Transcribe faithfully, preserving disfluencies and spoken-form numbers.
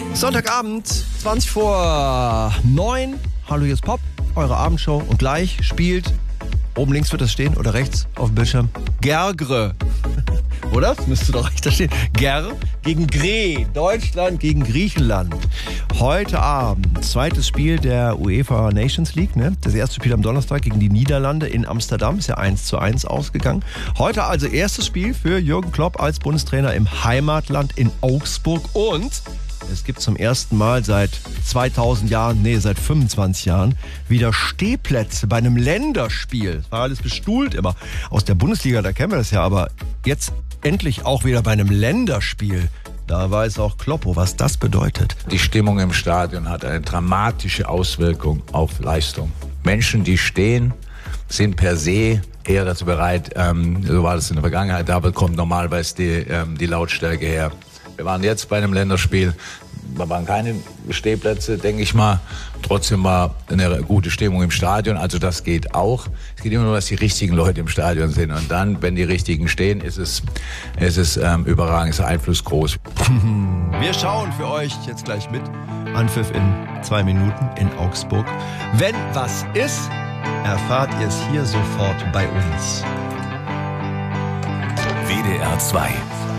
Sonntagabend, zwanzig vor neun. Hallo, hier ist Pop, eure Abendshow. Und gleich spielt, oben links wird das stehen oder rechts auf dem Bildschirm, Gergre. Oder? Das müsste doch rechts da stehen. Ger gegen Gre. Deutschland gegen Griechenland. Heute Abend, zweites Spiel der UEFA Nations League. Ne? Das erste Spiel am Donnerstag gegen die Niederlande in Amsterdam. Ist ja eins zu eins ausgegangen. Heute also erstes Spiel für Jürgen Klopp als Bundestrainer im Heimatland in Augsburg. Und es gibt zum ersten Mal seit zweitausend Jahren, nee, seit fünfundzwanzig Jahren, wieder Stehplätze bei einem Länderspiel. Das war alles bestuhlt immer. Aus der Bundesliga, da kennen wir das ja, aber jetzt endlich auch wieder bei einem Länderspiel. Da weiß auch Kloppo, was das bedeutet. Die Stimmung im Stadion hat eine dramatische Auswirkung auf Leistung. Menschen, die stehen, sind per se eher dazu bereit, ähm, so war das in der Vergangenheit, da kommt normalerweise die, ähm, die Lautstärke her. Wir waren jetzt bei einem Länderspiel, da waren keine Stehplätze, denke ich mal. Trotzdem war eine gute Stimmung im Stadion, also das geht auch. Es geht immer nur, dass die richtigen Leute im Stadion sind. Und dann, wenn die richtigen stehen, ist es, ist es ähm, überragend, ist der Einfluss groß. Wir schauen für euch jetzt gleich mit. Anpfiff in zwei Minuten in Augsburg. Wenn was ist, erfahrt ihr es hier sofort bei uns. W D R zwei.